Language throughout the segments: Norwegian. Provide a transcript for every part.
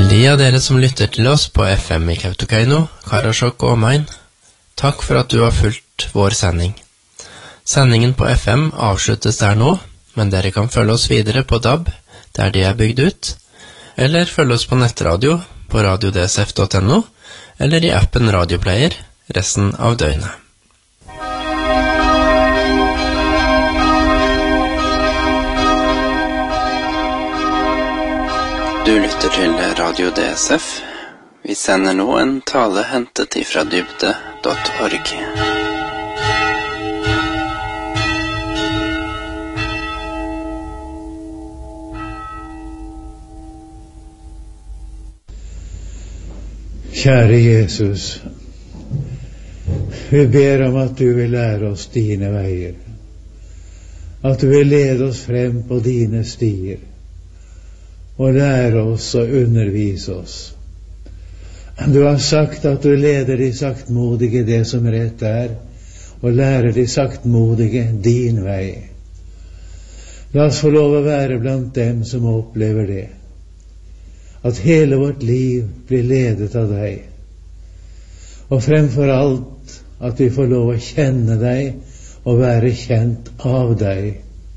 Til de av dere som lytter til oss på FM i Kautokeino, Karasjok og omegn, takk for at du har fulgt vår sending. Sendingen på FM avsluttes der nå, men dere kan følge oss videre på DAB, der de er bygd ut, eller følge oss på nettradio på radiodsf.no, eller i appen Radioplayer resten av døgnet. Du lytter til Radio DSF. Vi sender nå en tale hentet ifra dybde.org. Kjære Jesus, vi ber om at du vil lære oss dine veier, at du vil lede oss frem på dine stier, og lære oss og undervise oss. Du har sagt at du leder de saktmodige det som rett er, og lærer de saktmodige din vei. La oss få lov å være blant dem som opplever det, at hele vårt liv blir ledet av deg, og fremfor alt at vi får lov å kjenne deg og være kjent av deg.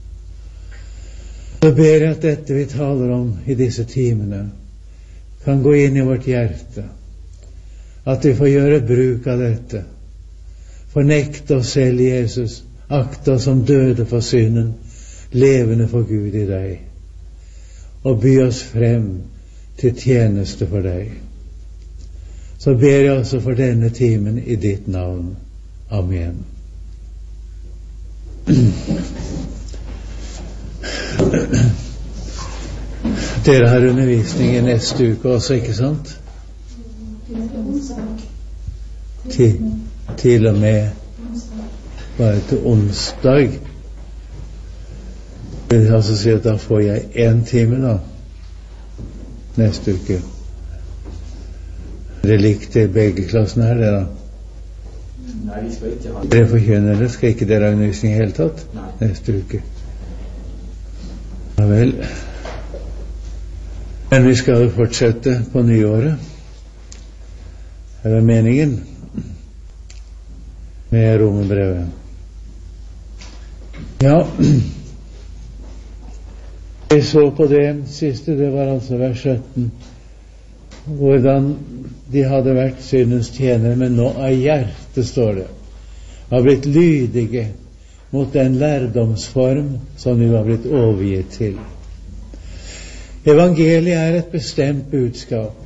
Så ber jeg at dette vi taler om i disse timene kan gå inn i vårt hjerte, at vi får gjøre bruk av dette, fornekte oss selv, Jesus, akte oss som døde for synden, levende for Gud i deg, og by oss frem til tjeneste for deg. Så ber jeg også for denne timen i ditt navn. Amen. Dere har undervisning i neste uke også, ikke sant? Til og med bare til onsdag. Det vil altså si at da får jeg 1 time da, neste uke. Dere likte begge klassene her, dere da? Nei, vi skal ikke ha det. Dere forkynner det, skal ikke dere ha undervisning i hele tatt? Nei. Neste uke. Ja vel. Men vi skal jo fortsette på nyåret. Er det meningen? Med romerbrevet. Ja, vi så på det siste, det var altså vers 17, hvordan de hadde vært syndens tjenere, men nå av hjertet, står det, har blitt lydige mot den lærdomsform som de var blitt overgitt til. Evangeliet er et bestemt budskap.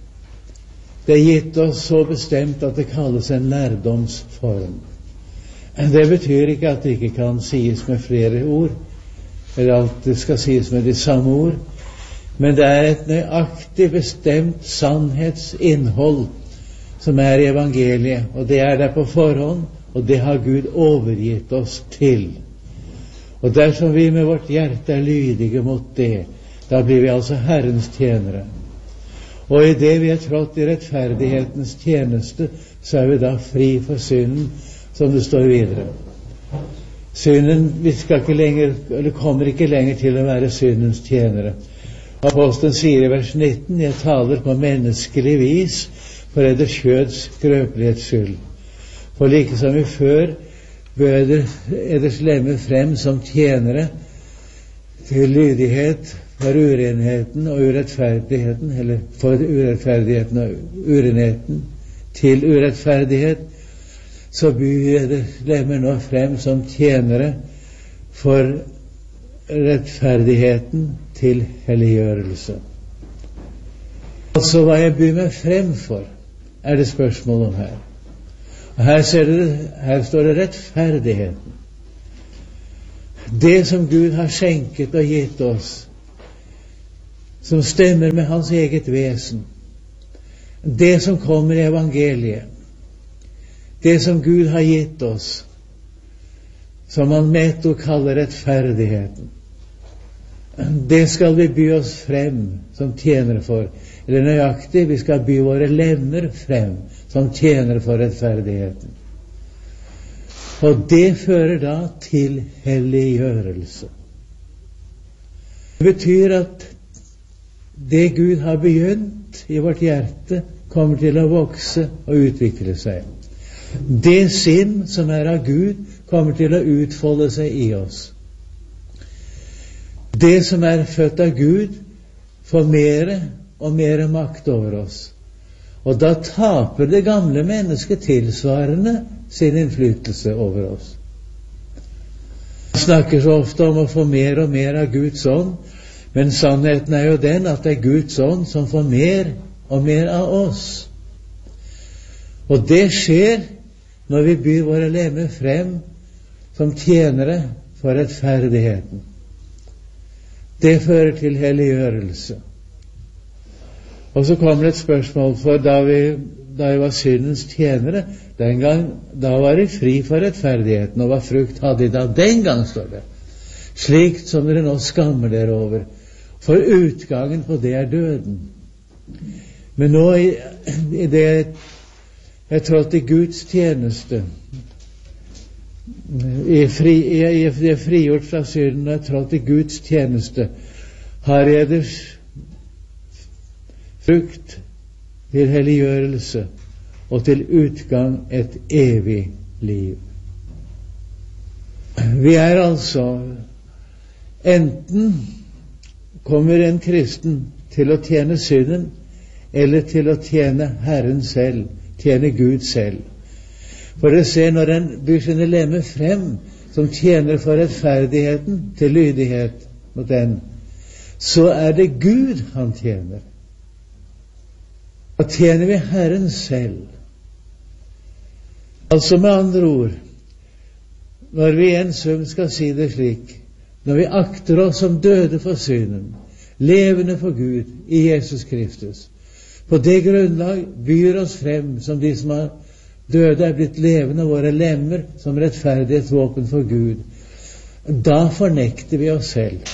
Det er gitt oss så bestemt at det kalles en lærdomsform. Det betyr ikke at det ikke kan sies med flere ord, eller at det skal sies med de samme ord, men det er et nøyaktig bestemt sannhetsinnhold som er i evangeliet, og det er der på forhånd, og det har Gud overgitt oss til. Og dersom vi med vårt hjerte er lydige mot det, da blir vi altså Herrens tjenere. Og i det vi er trådt i rettferdighetens tjeneste, så er vi da fri for synden, som det står videre. Synden, vi skal ikke lenger, eller kommer ikke lenger til å være syndens tjenere. Apostelen sier i vers 19, jeg taler på menneskelig vis for eders kjøds skrøpelighets skyld. For like som vi før bød eders lemmer frem som tjenere til lydighet for urenheten og urettferdigheten, eller for urettferdigheten og urenheten til urettferdighet, så byr eders lemmer nå frem som tjenere for rettferdigheten til helliggjørelse. Altså hva jeg byr meg frem for, er det spørsmål om her. Og her står det rettferdigheten. Det som Gud har skjenket og gitt oss, som stemmer med hans eget vesen. Det som kommer i evangeliet. Det som Gud har gitt oss, som han med å kalle rettferdigheten. Det skal vi by oss frem som tjenere for. Eller nøyaktig, vi skal by våre lemmer frem som tjenere for rettferdigheten. Og det fører da til helliggjørelse. Det betyr at det Gud har begynt i vårt hjerte, kommer til å vokse og utvikle seg. Det sinn som er av Gud, kommer til å utfolde seg i oss. Det som er født av Gud, får mer og mer makt over oss. Og da taper det gamle mennesket tilsvarende sin innflytelse over oss. Vi snakker så ofte om å få mer og mer av Guds ånd, men sannheten er jo den at det er Guds ånd som får mer og mer av oss. Og det skjer når vi byr våre lemmer frem som tjenere for rettferdigheten. Det fører til helliggjørelse. Og så kommer et spørsmål, for da vi var syndens tjenere, den gang, da var de fri for rettferdigheten, og hva frukt hadde de da? Den gang, står det. Slikt som dere nå skammer dere over, for utgangen på det er døden. Men nå i det jeg trådte i Guds tjeneste, jeg er frigjort fra synden, jeg trådte i Guds tjeneste, har jeg deres frukt til helliggjørelse og til utgang et evig liv. Vi er altså, enten kommer en kristen til å tjene synden, eller til å tjene Herren selv, tjene Gud selv. For det ser, når en byr sine lemmer frem som tjener for rettferdigheten til lydighet mot den, så er det Gud han tjener. Da tjener vi Herren selv. Altså med andre ord, når vi i en sum skal si det slik, når vi akter oss som døde for synden, levende for Gud i Jesus Kristus, på det grunnlag byr oss frem som de som er døde er blitt levende, våre lemmer som rettferdighetsvåpen for Gud, da fornekter vi oss selv.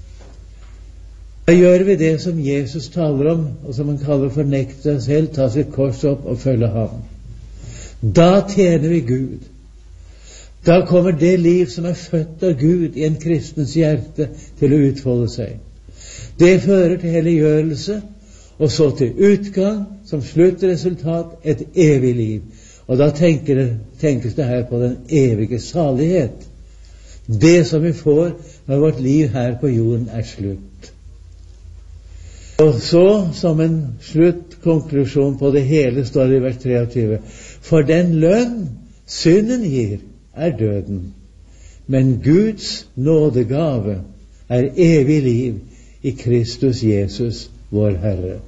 Da gjør vi det som Jesus taler om, og som han kaller fornekte seg selv, ta sitt kors opp og følge ham. Da tjener vi Gud. Da kommer det liv som er født av Gud i en kristens hjerte til å utfolde seg. Det fører til helliggjørelse, og så til utgang, som sluttresultat, et evig liv. Og da tenkes det her på den evige salighet. Det som vi får når vårt liv her på jorden er slutt. Og så, som en sluttkonklusjon på det hele, står det i vers 23, for den lønn synden gir, er døden, men Guds nådegave er evig liv i Kristus Jesus, vår Herre.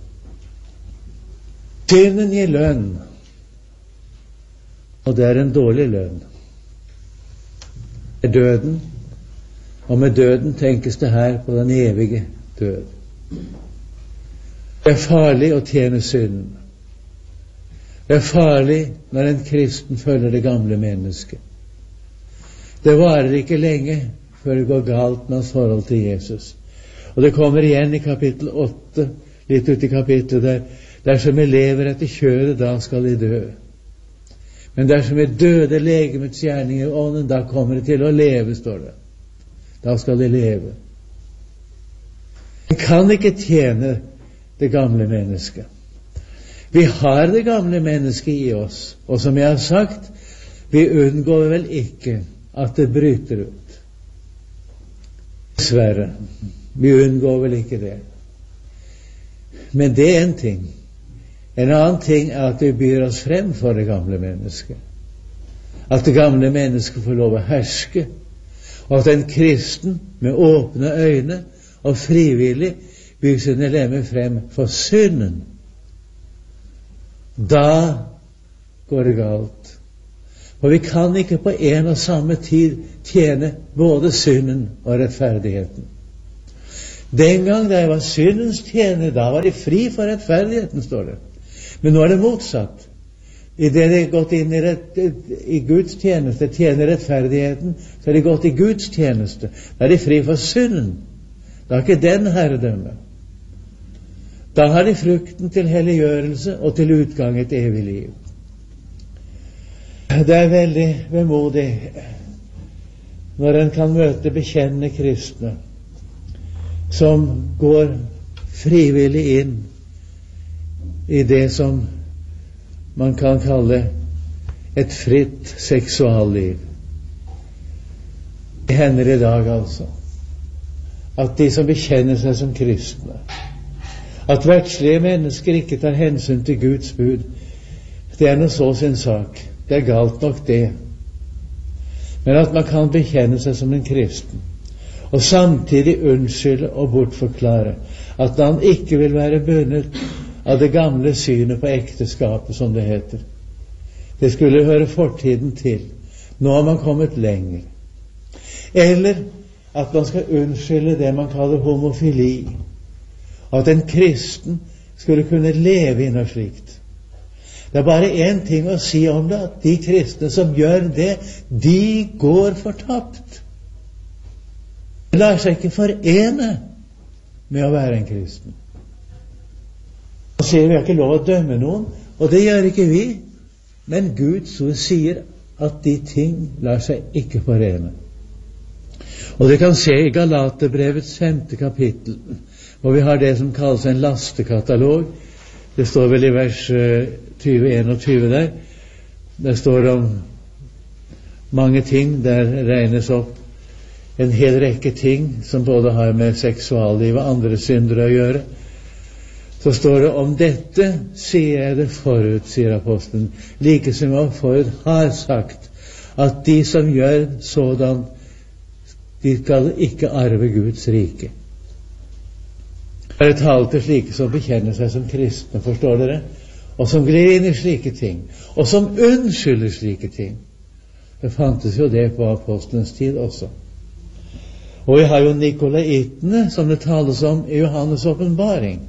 Synden gir lønn, og det er en dårlig lønn. Det er døden, og med døden tenkes det her på den evige død. Det er farlig å tjene synden. Det er farlig når en kristen følger det gamle mennesket. Det varer ikke lenge før det går galt med hans forhold til Jesus. Og det kommer igjen i kapittel 8, litt ut i kapitlet der, dersom vi lever etter kjødet, da skal de dø. Men dersom vi døde legemets gjerninger i ånden, da kommer de til å leve, står det. Da skal de leve. Vi kan ikke tjene det gamle mennesket. Vi har det gamle mennesket i oss, og som jeg har sagt, vi unngår vel ikke at det bryter ut. Dessverre. Vi unngår vel ikke det. Men det er en ting. En annen ting er at vi byr oss frem for det gamle mennesket. At det gamle mennesket får lov å herske, og at en kristen med åpne øyne og frivillig byr sine lemmer frem for synden. Da går det galt. For vi kan ikke på en og samme tid tjene både synden og rettferdigheten. Den gang da jeg var syndens tjener, da var de fri for rettferdigheten, står det. Men nå er det motsatt. I det de har gått inn i Guds tjeneste, tjener rettferdigheten, så er de gått i Guds tjeneste. Da er de fri for synden. Da er ikke den herredømme. Da har de frukten til helliggjørelse og til utgang et evig liv. Det er veldig vemodig når en kan møte bekjennende kristne som går frivillig inn i det som man kan kalle et fritt seksualliv. Det hender i dag altså at de som bekjenner seg som kristne, at verdslige mennesker ikke tar hensyn til Guds bud, det er noe så sin sak. Det er galt nok det. Men at man kan bekjenne seg som en kristen, og samtidig unnskylde og bortforklare at man ikke vil være bundet av det gamle synet på ekteskapet, som det heter. Det skulle høre fortiden til. Nå har man kommet lenger. Eller at man skal unnskylde det man kaller homofili. At en kristen skulle kunne leve i noe slikt. Det er bare én ting å si om det, at de kristne som gjør det, de går fortapt. De lar seg ikke forene med å være en kristen. Han sier vi har ikke lov å dømme noen, og det gjør ikke vi. Men Guds ord sier at de ting lar seg ikke forene. Og det kan se i Galaterbrevets 5. kapittel, hvor vi har det som kalles en lastekatalog. Det står vel i vers 20-21 der. Der står det om mange ting. Der regnes opp en hel rekke ting som både har med seksualliv og andre synder å gjøre. Så står det om dette sier jeg det forut, sier apostelen, like som jeg forut har sagt, at de som gjør sådan, de skal ikke arve Guds rike. Det er tale til slike som bekjenner seg som kristne, forstår dere? Og som glir inn i slike ting, og som unnskylder slike ting. Det fantes jo det på apostelens tid også. Og vi har jo nikolaitene, som det tales om i Johannes' åpenbaring.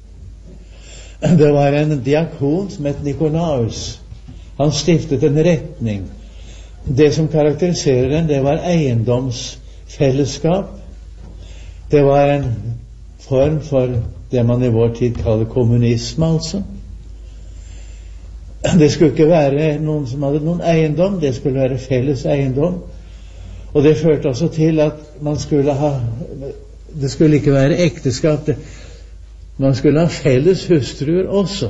Det var en diakon som het Nikolaus. Han stiftet en retning. Det som karakteriserer den, det var eiendomsfellesskap. Det var en form for det man i vår tid kaller kommunisme, altså. Det skulle ikke være noen som hadde noen eiendom, det skulle være felles eiendom. Og det førte også til at det skulle ikke være ekteskap, man skulle ha felles hustruer også.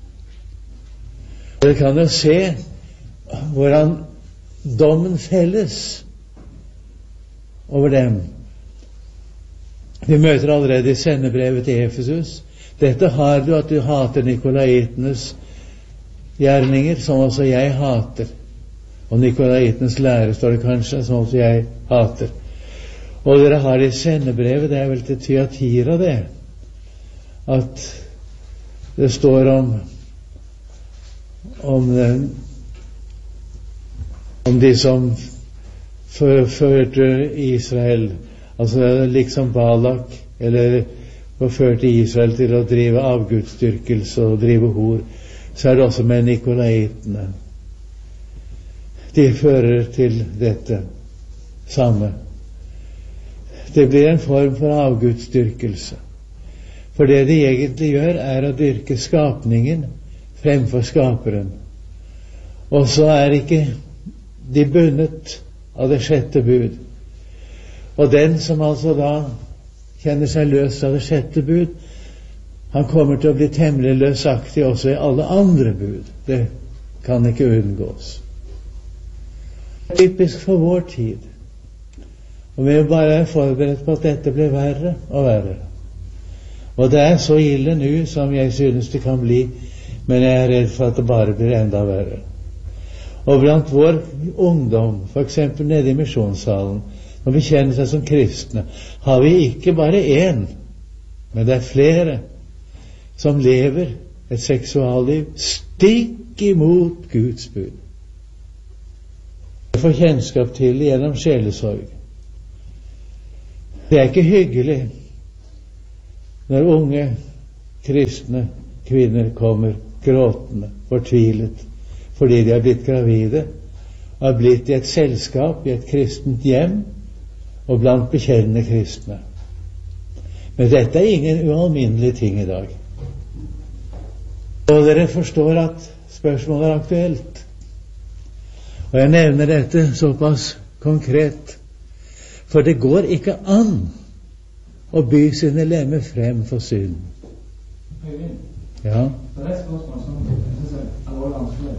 Dere kan jo se hvordan dommen felles over dem. Vi møter allerede i sendebrevet til Efesus. Dette har du, at du hater nikolaitenes gjerninger, som også jeg hater. Og nikolaitenes lære står det kanskje, som også jeg hater. Og dere har i sendebrevet, det er vel til Thyatira det, at det står om de som førte Israel, altså liksom Balak, eller førte Israel til å drive avgudsdyrkelse og drive hor, så er det også med nikolaitene. De fører til dette samme. Det blir en form for avgudsdyrkelse. For det de egentlig gjør, er å dyrke skapningen fremfor skaperen. Og så er ikke de bundet av det 6. bud. Og den som altså da kjenner seg løs av det 6. bud, han kommer til å bli temmelig løsaktig også i alle andre bud. Det kan ikke unngås. Det er typisk for vår tid. Og vi bare er forberedt på at dette blir verre og verre. Og det er så ille nå som jeg synes det kan bli, men jeg er redd for at det bare blir enda verre. Og blant vår ungdom, for eksempel nede i misjonssalen, når vi kjenner seg som kristne, har vi ikke bare én, men det er flere som lever et seksualliv stikk imot Guds bud. Det får kjennskap til gjennom sjelesorg. Det er ikke hyggelig når unge kristne kvinner kommer gråtende, fortvilet, fordi de har blitt gravide, og har blitt i et selskap, i et kristent hjem, og blant bekjennende kristne. Men dette er ingen ualminnelig ting i dag. Og dere forstår at spørsmålet er aktuelt. Og jeg nevner dette såpass konkret, for det går ikke an og by sine lemmer frem for synd. Ja. Det et spørsmål som jeg synes alvorlig vanskelig.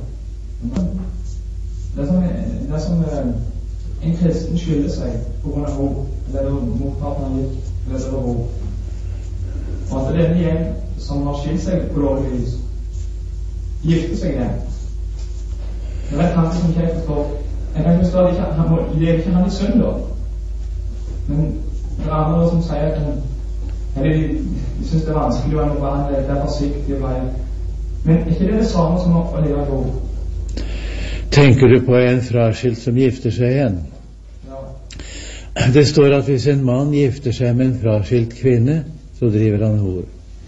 Det som en kristen skylder seg på grunn av henne, eller motparten av gitt, eller det var henne. Og at denne igjen, som har skilt seg på lovlig vis, gifter seg igjen. Det er kanskje som ikke jeg forstår. Jeg kan forstå at han lever ikke han i synd da. Men det er andre som sier at de synes det er vanskelig å være det er forsiktig å være. Men ikke det samme som å leve i henne? Tenker du på en fraskilt som gifter seg igjen? Ja. Det står at hvis en mann gifter seg med en fraskilt kvinne, så driver han hor.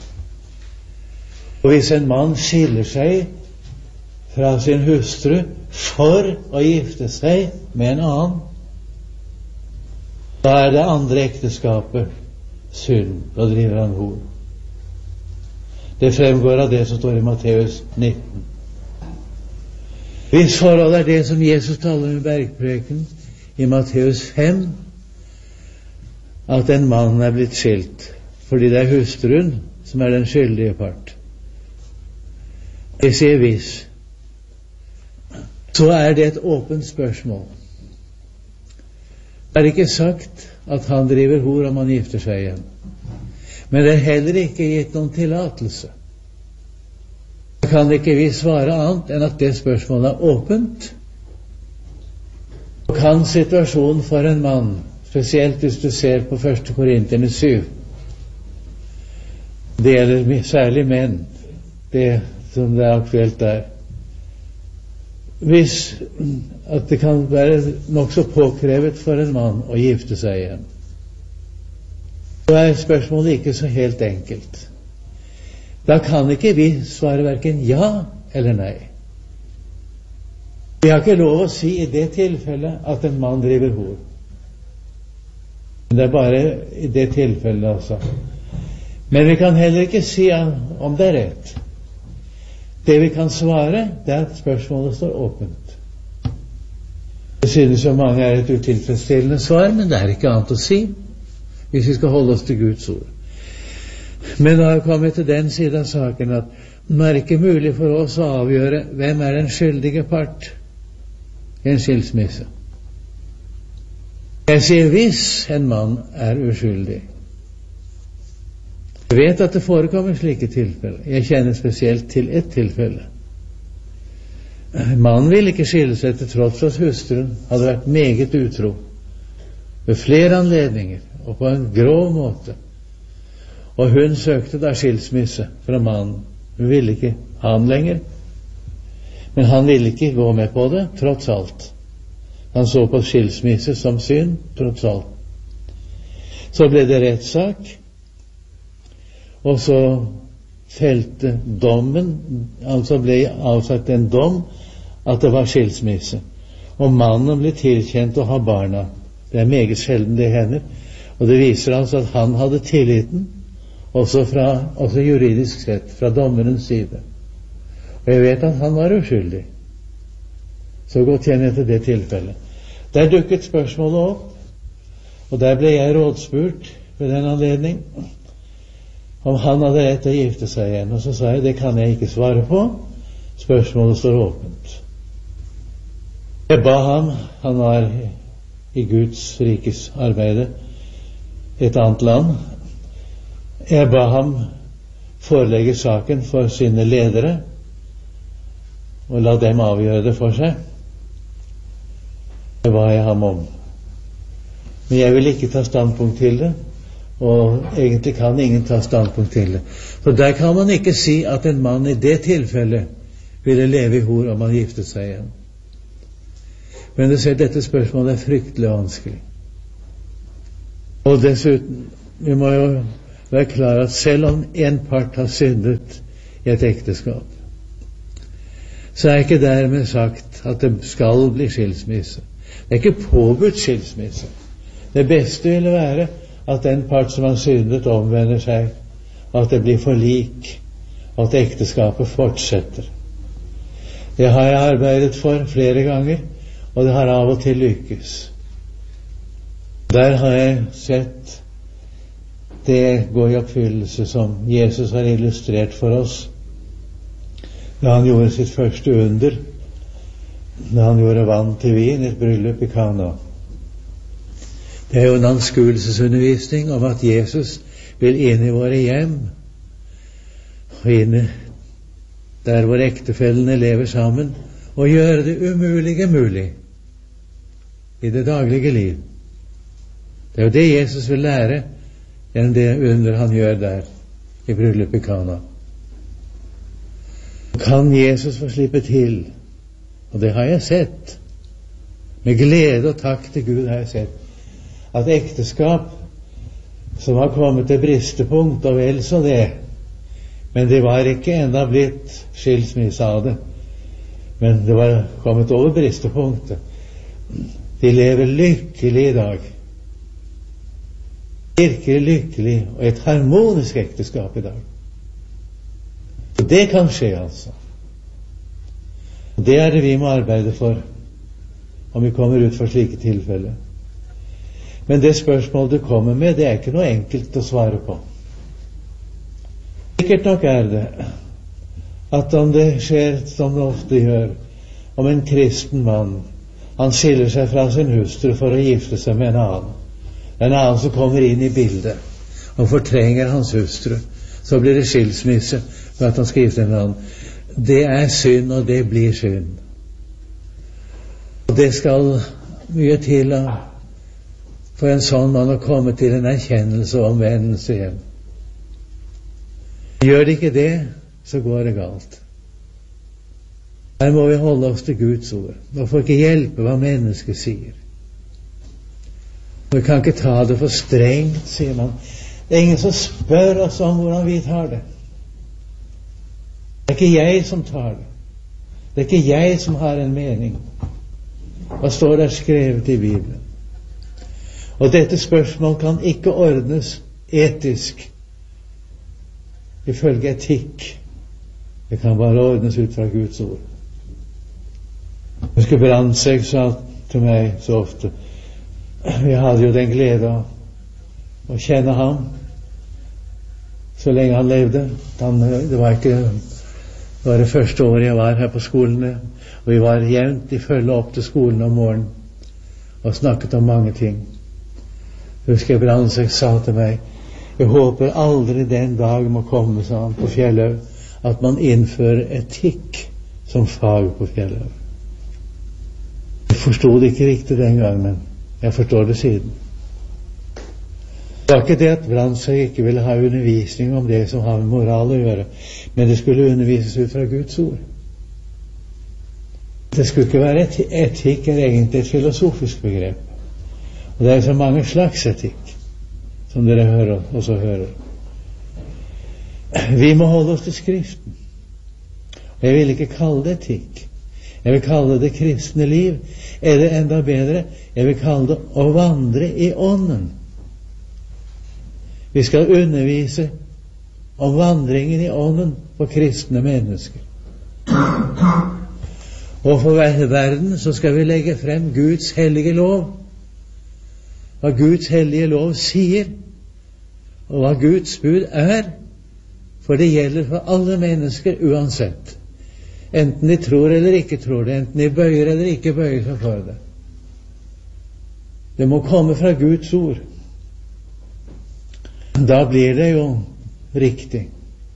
Og hvis en mann skiller seg fra sin hustru for å gifte seg med en annen, da er det andre ekteskapet synd. Da driver han hor. Det fremgår av det som står i Matteus 19. Hvis forhold er det som Jesus taler med bergpreken i Matteus 5, at en mann er blitt skilt fordi det er hustruen som er den skyldige part. Jeg sier hvis. Så er det et åpent spørsmål. Det er ikke sagt at han driver hor om han gifter seg igjen. Men det er heller ikke gitt noen tillatelse. Da kan ikke vi svare annet enn at det spørsmålet er åpent. Og kan situasjonen for en mann, spesielt hvis du ser på 1. Korinterne 7, det gjelder særlig menn, det som det er aktuelt der, hvis at det kan være nok så påkrevet for en mann å gifte seg igjen, så er spørsmålet ikke så helt enkelt. Da kan ikke vi svare hverken ja eller nei. Vi har ikke lov å si i det tilfellet at en mann driver hor. Men det er bare i det tilfellet altså. Men vi kan heller ikke si om det er rett. Det vi kan svare, det er at spørsmålet står åpent. Det synes jo mange er et utilfredsstillende svar, men det er ikke annet å si hvis vi skal holde oss til Guds ord. Men nå har jeg kommet til den siden av saken at det er ikke mulig for oss å avgjøre hvem er den skyldige part i en skilsmisse. Jeg sier hvis en mann er uskyldig. Jeg vet at det forekommer slike tilfeller. Jeg kjenner spesielt til ett tilfelle. Mannen ville ikke skille seg til tross for at hustruen hadde vært meget utro ved flere anledninger og på en grov måte. Og hun søkte da skilsmisse fra mannen. Hun ville ikke ha ham lenger, men han ville ikke gå med på det, tross alt. Han så på skilsmisse som synd, tross alt. Så ble det rettssak, og så felte dommen, altså ble avsagt en dom at det var skilsmisse. Og mannen ble tilkjent å ha barna. Det er meget sjelden det hender. Og det viser altså at han hadde tilliten, også juridisk sett, fra dommerens side. Og jeg vet at han var uskyldig. Så godt kjenner jeg til det tilfellet. Der dukket spørsmålet opp, og der ble jeg rådspurt ved den anledning om han hadde rett til å gifte seg igjen. Og så sa jeg, det kan jeg ikke svare på. Spørsmålet står åpent. Jeg ba ham, han var i Guds rikes arbeide i et annet land, jeg ba ham forelegge saken for sine ledere og la dem avgjøre det for seg. Det ba jeg ham om. Men jeg vil ikke ta standpunkt til det, og egentlig kan ingen ta standpunkt til det. For der kan man ikke si at en mann i det tilfellet ville leve i hor om han giftet seg igjen. Men du ser, dette spørsmålet er fryktelig vanskelig. Og dessuten, vi må jo være klar at selv om en part har syndet i et ekteskap, så er ikke dermed sagt at det skal bli skilsmisse. Det er ikke påbudt skilsmisse. Det beste ville være at den part som har syndet omvender seg, og at det blir forlik, og at ekteskapet fortsetter. Det har jeg arbeidet for flere ganger, og det har av og til lykkes. Der har jeg sett det går i oppfyllelse som Jesus har illustrert for oss da han gjorde sitt første under, da han gjorde vann til vin i et bryllup i Kana. Det er jo en anskuelsesundervisning om at Jesus vil inn i våre hjem, og inn der hvor ektefellene lever sammen, og gjøre det umulige mulig i det daglige liv. Det er jo det Jesus vil lære gjennom det under han gjør der i bryllupet i Kana. Kan Jesus få slippe til? Og det har jeg sett. Med glede og takk til Gud har jeg sett at ekteskap som har kommet til bristepunkt, og vel så det, men det var ikke enda blitt skilsmisse av det, men det var kommet over bristepunktet. De lever lykkelig i dag. Virkelig lykkelig, og et harmonisk ekteskap i dag. Og det kan skje, altså. Og det er det vi må arbeide for, om vi kommer ut for slike tilfeller. Men det spørsmålet du kommer med, det er ikke noe enkelt å svare på. Sikkert nok er det at om det skjer, som det ofte gjør, om en kristen mann, han skiller seg fra sin hustru for å gifte seg med en annen som kommer inn i bildet og fortrenger hans hustru, så blir det skilsmisse for at han skal gifte en annen. Det er synd, og det blir synd. Og det skal mye til for en sånn mann å komme til en erkjennelse og omvendelse igjen. Gjør det ikke det, så går det galt. Her må vi holde oss til Guds ord. Man får ikke hjelpe hva mennesket sier. Vi kan ikke ta det for strengt, sier man. Det er ingen som spør oss om hvordan vi tar det. Det er ikke jeg som tar det. Det er ikke jeg som har en mening. Hva står der skrevet i Bibelen? Og dette spørsmål kan ikke ordnes etisk, ifølge etikk. Det kan bare ordnes ut fra Guds ord. Jeg husker Brandtzæg sa til meg så ofte, vi hadde jo den glede å kjenne ham så lenge han levde. Det var det første året jeg var her på skolene, og vi var jevnt i følge opp til skolen om morgenen og snakket om mange ting. Jeg husker Brandtzæg sa til meg, jeg håper aldri den dag må komme, sa han, på Fjellhaug, at man innfører etikk som fag på Fjellhaug. Jeg forstod det ikke riktig den gang, men jeg forstår det siden. Det var ikke det at Brandtzæg ikke ville ha undervisning om det som har med moral å gjøre, men det skulle undervises ut fra Guds ord. Det skulle ikke være etikk er egentlig et filosofisk begrep. Og det er så mange slags etikk, som dere også hører. Vi må holde oss til Skriften. Og jeg vil ikke kalle det etikk. Jeg vil kalle det kristne liv. Eller enda bedre, jeg vil kalle det å vandre i ånden. Vi skal undervise om vandringen i ånden for kristne mennesker. Og for verden så skal vi legge frem Guds hellige lov. Hva Guds hellige lov sier, og hva Guds bud er, for det gjelder for alle mennesker uansett. Enten de tror eller ikke tror det, enten de bøyer eller ikke bøyer seg for det. Det må komme fra Guds ord. Da blir det jo riktig.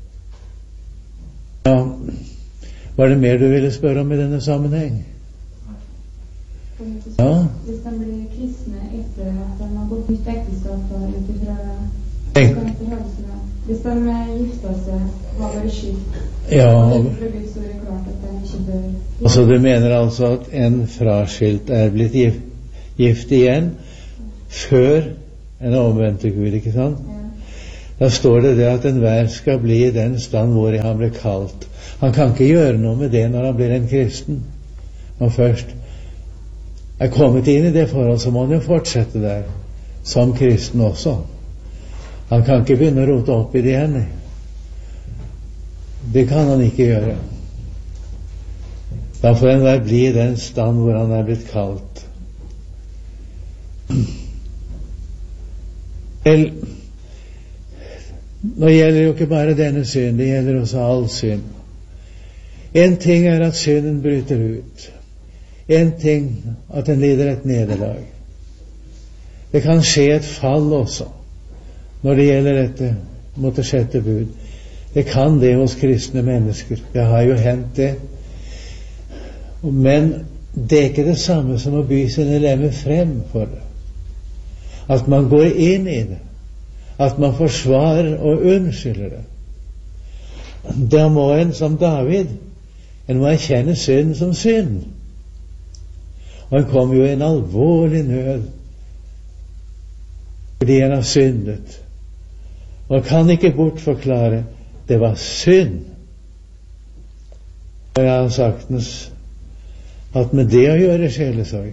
Ja, var det mer du ville spørre om i denne sammenheng? Ja. Hvis de blir kristne etter at de har gått nytt ekteskap utifra hvis de gifter seg, hva var det skilt? Ja. For Guds ord er klart at de ikke bør. Altså du mener altså at en fraskilt er blitt gift igjen før en omvendt til Gud, ikke sant? Ja. Da står det at enhver skal bli i den stand hvor han ble kalt. Han kan ikke gjøre noe med det når han blir en kristen. Og først er kommet inn i det forhold, så må han jo fortsette der som kristen også. Han kan ikke begynne å rote opp i det igjen. Det kan han ikke gjøre. Da får han være bli i den stand hvor han er blitt kalt. Vel, Nå gjelder jo ikke bare denne synd, det gjelder også all synd. En ting er at synden bryter ut. En ting at den lider et nederlag. Det kan skje et fall også når det gjelder dette mot det sjette bud. Det kan det hos kristne mennesker. Det har jo hendt det. Men det er ikke det samme som å by sine lemmer frem for det. At man går inn i det. At man forsvarer og unnskylder det. Da må en som David, en må erkjenne synd som synd. Og han kom jo i en alvorlig nød fordi han har syndet. Og han kan ikke bortforklare det var synd. Og jeg har sagtens at med det å gjøre sjelesorg,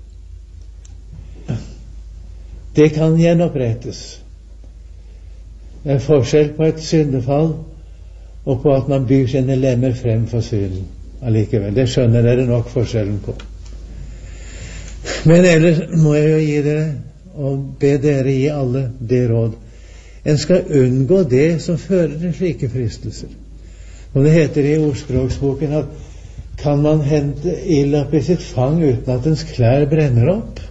det kan gjenopprettes. Det er forskjell på et syndefall og på at man byr sine lemmer frem for synden allikevel. Det skjønner dere nok forskjellen på. Men ellers må jeg jo gi dere og be dere gi alle det råd. En skal unngå det som fører til slike fristelser. Og det heter i ordspråksboken at kan man hente ild opp i sitt fang uten at ens klær brenner opp?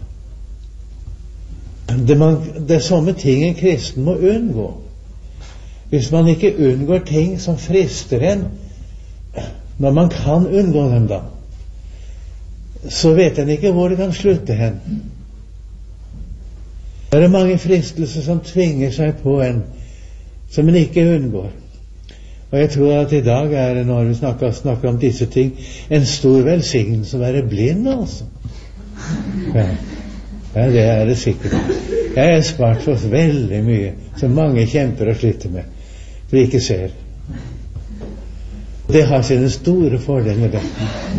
Det er sånne ting en kristen må unngå. Hvis man ikke unngår ting som frister en, når man kan unngå dem da, så vet en ikke hvor det kan slutte hen. Det er mange fristelser som tvinger seg på en, som en ikke unngår. Og jeg tror at i dag er det, når vi snakker om disse ting, en stor velsignelse å være blind, altså. Ja, det er det sikkert. Jeg er spart for veldig mye, som mange kjemper og sliter med, for de ikke ser. Det har sine store fordeler, det.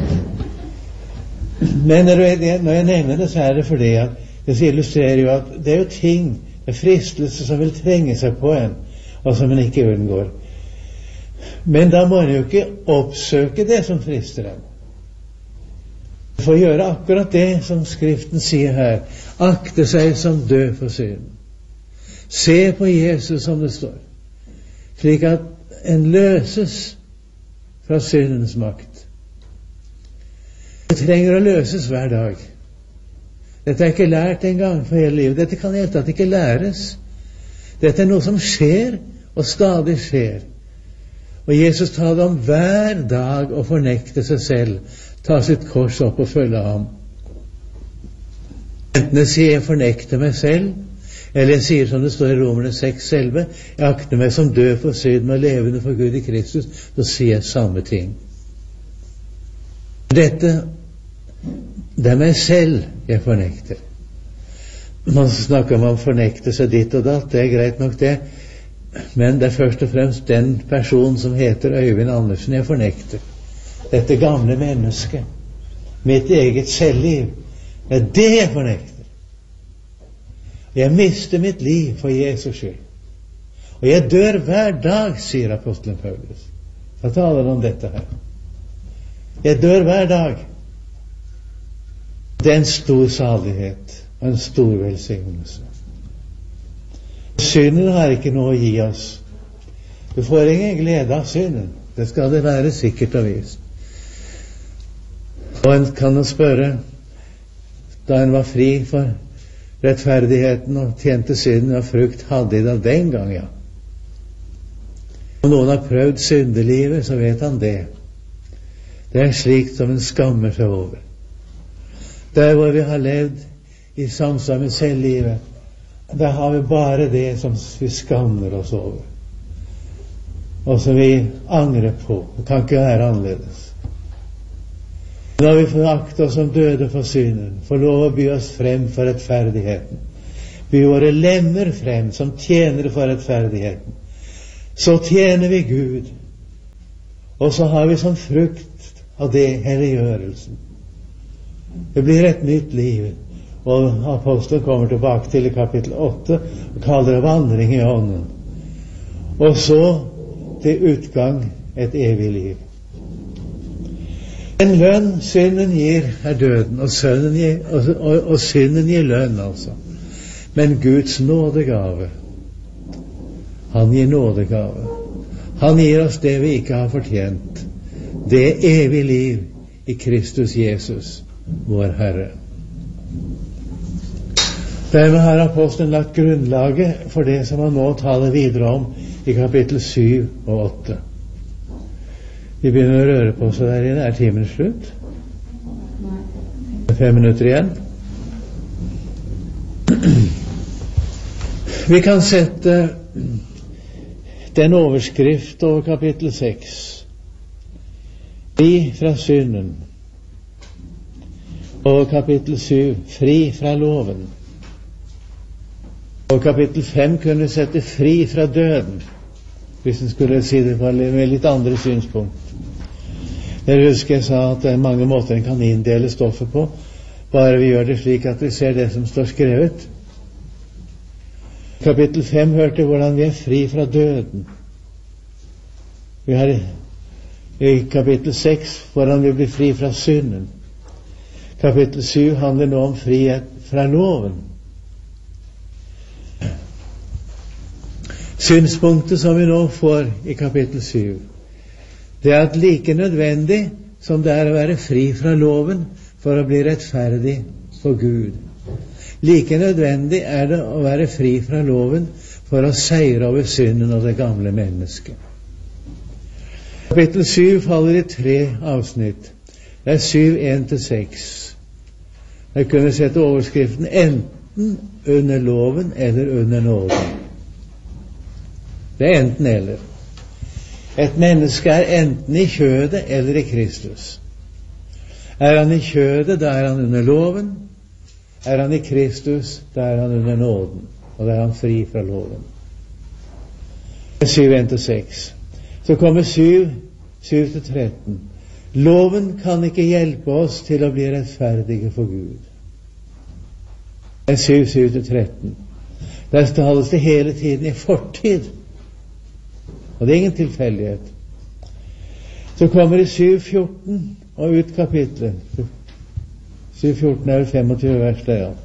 Men når jeg nevner det, så er det fordi at det illustrerer jo at det er jo ting, det er fristelser som vil trenge seg på en, og som en ikke unngår. Men da må en jo ikke oppsøke det som frister en. For å gjøre akkurat det som Skriften sier her, akte seg som død for synden. Se på Jesus som det står, slik at en løses fra syndens makt. Det trenger å løses hver dag. Dette er ikke lært en gang for hele livet. Dette kan helt tatt ikke læres. Dette er noe som skjer, og stadig skjer. Og Jesus taler om hver dag å fornekte seg selv, ta sitt kors opp og følge ham. Enten jeg sier jeg fornekter meg selv, eller jeg sier som det står i Romerne 6:11, jeg akter meg som død for synden og levende for Gud i Kristus, så sier jeg samme ting. Det er meg selv jeg fornekter. Man snakker om å fornekte seg ditt og datt, det er greit nok det, men det er først og fremst den personen som heter Øyvind Andersen jeg fornekter. Dette gamle mennesket, mitt eget selvliv, det er det jeg fornekter. Jeg mister mitt liv for Jesus skyld. Og jeg dør hver dag, sier apostelen Paulus. Da taler han om dette her. Jeg dør hver dag. Det er en stor salighet og en stor velsignelse. Synden har ikke noe å gi oss. Du får ingen glede av synden. Det skal det være sikkert og vist. Og en kan jo spørre, da en var fri for rettferdigheten og tjente synden av frukt, hadde de det den gang, ja. Om noen har prøvd syndelivet, så vet han det. Det er slikt som en skammer seg over. Der hvor vi har levd i samsvar med selvlivet, der har vi bare det som vi skammer oss over, og som vi angrer på. Det kan ikke være annerledes. Når vi får akte oss som døde for synden, får lov å by oss frem for rettferdigheten, by våre lemmer frem som tjenere for rettferdigheten, så tjener vi Gud, og så har vi som frukt av det helliggjørelsen. Det blir et nytt liv, og apostelen kommer tilbake til i kapittel 8 og kaller det vandring i ånden, og så til utgang et evig liv. En lønn synden gir er døden, og synden gir lønn, altså. Men Guds nådegave Han gir nådegave. Han gir oss det vi ikke har fortjent. Det er evig liv i Kristus Jesus, vår Herre. Dermed har apostelen lagt grunnlaget for det som han nå taler videre om i kapittel 7 og 8. Vi begynner å røre på oss der inne. Er timen slutt? 5 minutter igjen. Vi kan sette den overskrift over kapittel 6. Fri fra synden. Og kapittel 7. Fri fra loven. Og kapittel 5 kunne sette fri fra døden, hvis en skulle si det med litt andre synspunkt. Jeg husker jeg sa at det er mange måter en kan inndele stoffet på, bare vi gjør det slik at vi ser det som står skrevet. Kapittel 5 hørte hvordan vi er fri fra døden. Vi har i kapittel 6 hvordan vi blir fri fra synden. Kapittel 7 handler nå om frihet fra loven. Synspunktet som vi nå får i kapittel 7, det er at like nødvendig som det er å være fri fra loven for å bli rettferdig for Gud, like nødvendig er det å være fri fra loven for å seire over synden og det gamle mennesket. Kapittel 7 faller i 3 avsnitt. Det er 7, 1-6. Jeg kunne sette overskriften enten under loven eller under nåden. Det er enten eller. Et menneske er enten i kjødet eller i Kristus. Er han i kjødet, da er han under loven. Er han i Kristus, da er han under nåden. Og da er han fri fra loven. 7, 1-6. Så kommer 7, 7-13. Loven kan ikke hjelpe oss til å bli rettferdige for Gud. Det er 7, 7-13. Der tales det hele tiden i fortid. Og det er ingen tilfeldighet. Så kommer det 7:14 og ut kapitlet. 7:14 er 25 vers der. Ja.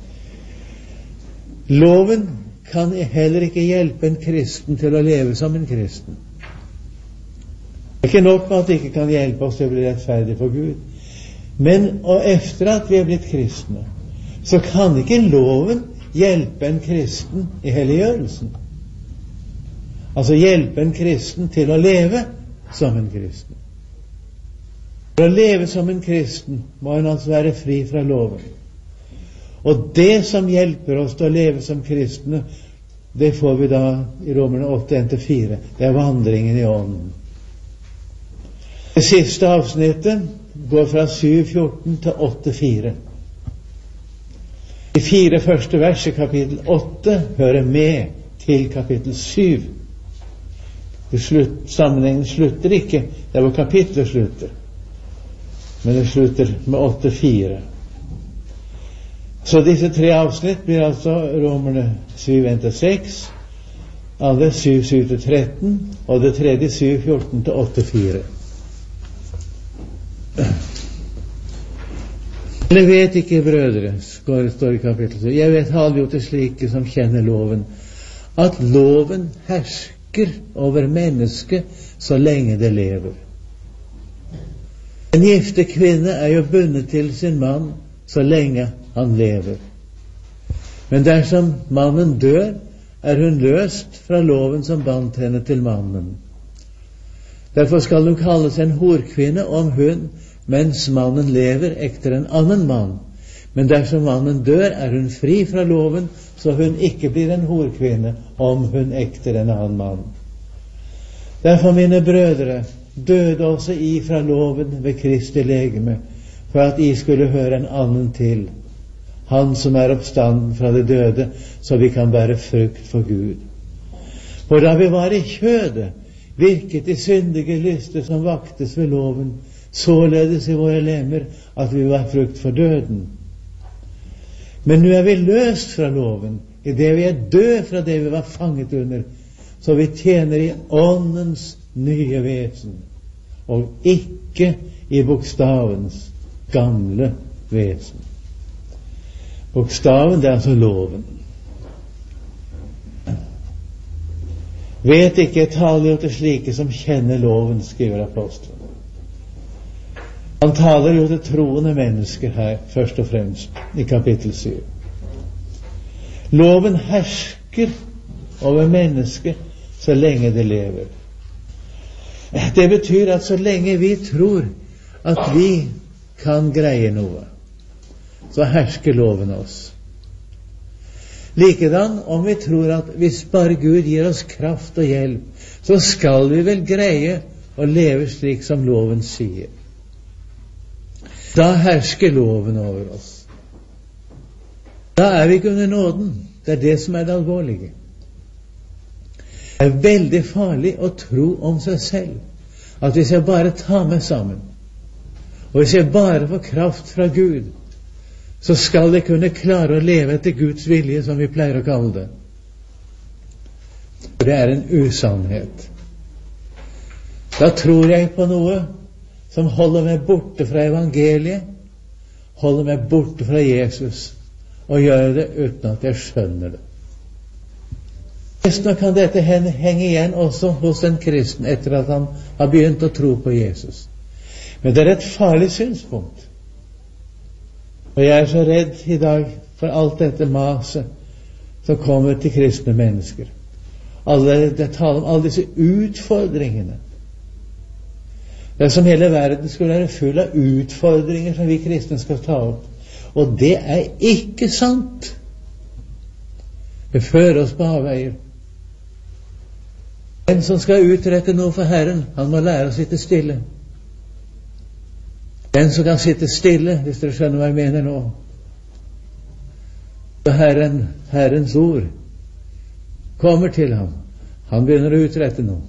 Loven kan heller ikke hjelpe en kristen til å leve som en kristen. Det er ikke nok med at det ikke kan hjelpe oss til å bli rettferdig for Gud. Men og efter at vi er blitt kristne, så kan ikke loven hjelpe en kristen i helliggjørelsen. Altså hjelpe en kristen til å leve som en kristen. For å leve som en kristen må han altså være fri fra loven. Og det som hjelper oss til å leve som kristne, det får vi da i Romerne 8:1-4. Det er vandringen i ånden. Det siste avsnittet går fra 7:14 til 8:4. De 4 første vers i kapittel 8 hører med til kapittel 7. Sammenhengen slutter ikke der hvor kapitlet slutter, men det slutter med 8:4. Så disse 3 avsnitt blir altså Romerne 7:1-6, alle 7:7-13, og det tredje 7:14-8:4. Jeg vet ikke, brødre, står i kapittel 7, jeg vet aldri gjort det slike som kjenner loven, at loven hersker over mennesket så lenge det lever. En gifte kvinne er jo bundet til sin mann så lenge han lever. Men dersom mannen dør, er hun løst fra loven som bandt henne til mannen. Derfor skal hun kalles en horkvinne om hun, mens mannen lever, ekter en annen mann. Men dersom mannen dør, er hun fri fra loven, så hun ikke blir en horkvinne om hun ekter en annen mann. Derfor, mine brødre, døde også I fra loven ved Kristi legeme, for at I skulle høre en annen til, han som er oppstanden fra de døde, så vi kan bære frukt for Gud. For da vi var I kjødet, virket de syndige lyster som vaktes ved loven, således I våre lemmer at vi var frukt for døden. Men nå vi løst fra loven, I det vi død fra det vi var fanget under, så vi tjener I åndens nye vesen, og ikke I bokstavens gamle vesen. Bokstaven, det altså loven. Vet ikke tale jo til slike som kjenner loven, skriver apostelen. Han taler jo til troende mennesker her, først og fremst, i kapittel 7. Loven hersker over mennesket så lenge det lever. Det betyr at så lenge vi tror at vi kan greie noe, så hersker loven oss. Likedan om vi tror at hvis bare Gud gir oss kraft og hjelp, så skal vi vel greie å leve slik som loven sier. Da hersker loven over oss. Da er vi ikke under nåden. Det er det som er det alvorlige. Det er veldig farlig å tro om seg selv at hvis jeg bare tar meg sammen, og hvis jeg bare får kraft fra Gud, så skal jeg kunne klare å leve etter Guds vilje, som vi pleier å kalle det. For det er en usannhet. Da tror jeg på noe som holder meg borte fra evangeliet, holder meg borte fra Jesus, og gjør det uten at jeg skjønner det. Nå kan dette henge igjen også hos en kristen etter at han har begynt å tro på Jesus. Men det er et farlig synspunkt. Og jeg er så redd i dag for alt dette maset som kommer til kristne mennesker. Det taler om alle disse utfordringene. Det er som hele verden skulle være full av utfordringer som vi kristne skal ta opp. Og det er ikke sant. Det fører oss på avveier. Den som skal utrette noe for Herren, han må lære å sitte stille. Den som kan sitte stille, hvis dere skjønner hva jeg mener nå. Så Herrens ord kommer til ham. Han begynner å utrette noe.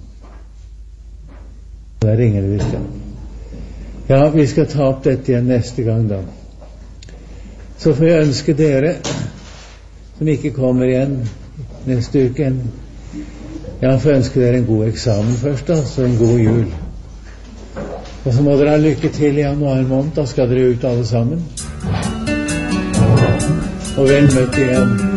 Der ringer det visst. Ja, vi skal ta opp dette igjen neste gang da. Så får jeg ønske dere som ikke kommer igjen neste uke, jeg får ønske dere en god eksamen først, så en god jul. Og så må dere ha lykke til i januar måned, da skal dere ut alle sammen. Og vel møtt igjen.